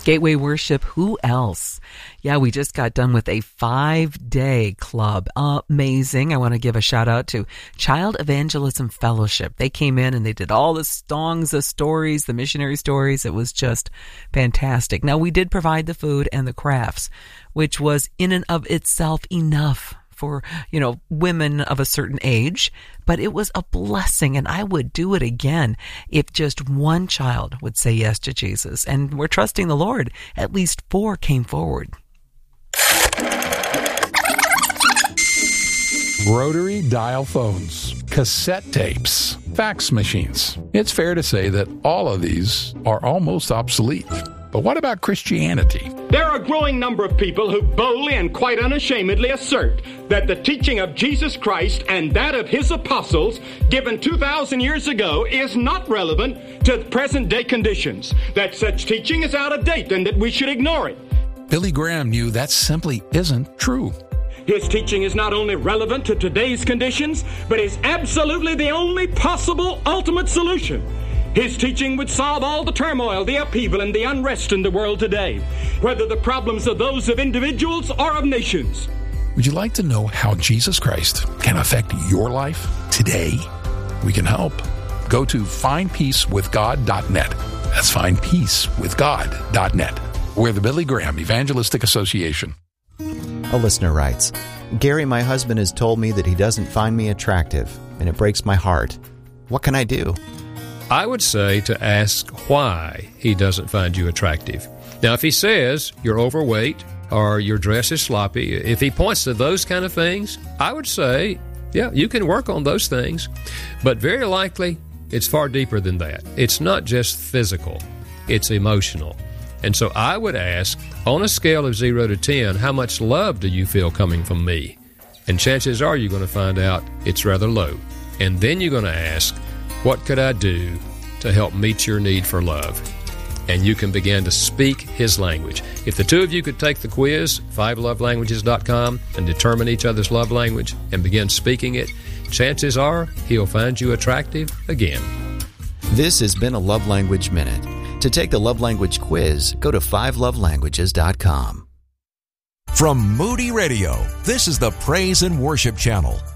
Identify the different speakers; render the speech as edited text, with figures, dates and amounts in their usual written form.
Speaker 1: Gateway Worship, who else? Yeah, we just got done with a 5-day club. Amazing. I want to give a shout out to Child Evangelism Fellowship. They came in and they did all the songs, the stories, the missionary stories. It was just fantastic. Now, we did provide the food and the crafts, which was in and of itself enough for, women of a certain age, but it was a blessing, and I would do it again if just one child would say yes to Jesus. And we're trusting the Lord. At least 4 came forward.
Speaker 2: Rotary dial phones, cassette tapes, fax machines. It's fair to say that all of these are almost obsolete. But what about Christianity?
Speaker 3: There are a growing number of people who boldly and quite unashamedly assert that the teaching of Jesus Christ and that of his apostles given 2,000 years ago is not relevant to present-day conditions, that such teaching is out of date and that we should ignore it.
Speaker 2: Billy Graham knew that simply isn't true.
Speaker 3: His teaching is not only relevant to today's conditions, but is absolutely the only possible ultimate solution. His teaching would solve all the turmoil, the upheaval, and the unrest in the world today, whether the problems are those of individuals or of nations.
Speaker 2: Would you like to know how Jesus Christ can affect your life today? We can help. Go to findpeacewithgod.net. That's findpeacewithgod.net. We're the Billy Graham Evangelistic Association.
Speaker 4: A listener writes, Gary, my husband has told me that he doesn't find me attractive, and it breaks my heart. What can I do?
Speaker 5: I would say to ask why he doesn't find you attractive. Now, if he says you're overweight or your dress is sloppy, if he points to those kind of things, I would say, yeah, you can work on those things. But very likely, it's far deeper than that. It's not just physical, it's emotional. And so I would ask, on a scale of 0 to 10, how much love do you feel coming from me? And chances are you're going to find out it's rather low. And then you're going to ask, what could I do to help meet your need for love? And you can begin to speak his language. If the two of you could take the quiz, 5lovelanguages.com, and determine each other's love language and begin speaking it, chances are he'll find you attractive again.
Speaker 4: This has been a Love Language Minute. To take the Love Language quiz, go to 5lovelanguages.com.
Speaker 6: From Moody Radio, this is the Praise and Worship Channel.